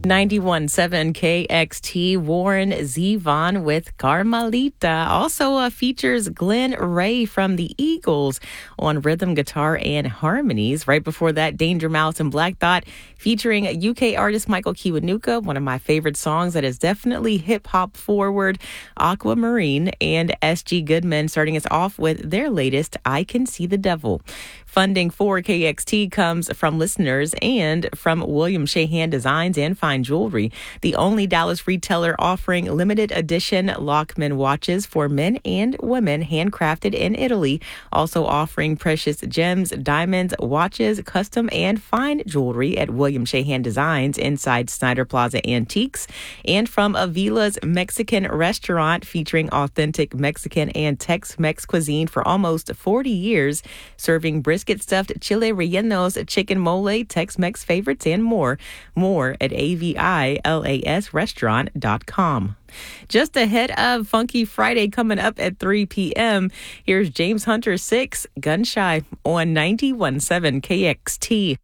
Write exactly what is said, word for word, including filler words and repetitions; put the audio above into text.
ninety-one point seven K X T, Warren Zevon with Carmelita. Also uh, features Glenn Ray from the Eagles on rhythm guitar and harmonies. Right before that, Danger Mouse and Black Thought featuring U K artist Michael Kiwanuka, one of my favorite songs that is definitely hip-hop forward, Aquamarine, and S G Goodman starting us off with their latest, I Can See the Devil. Funding for K X T comes from listeners and from William Shahan Designs and Fine Jewelry, the only Dallas retailer offering limited edition Lockman watches for men and women, handcrafted in Italy. Also offering precious gems, diamonds, watches, custom and fine jewelry at William Shahan Designs inside Snyder Plaza Antiques. And from Avila's Mexican restaurant, featuring authentic Mexican and Tex-Mex cuisine for almost forty years, serving brisket stuffed chile rellenos, chicken mole, Tex-Mex favorites, and more. More at A V I L A S restaurant dot com. Just ahead of Funky Friday coming up at three p.m., here's James Hunter six, Gun Shy on ninety-one point seven K X T.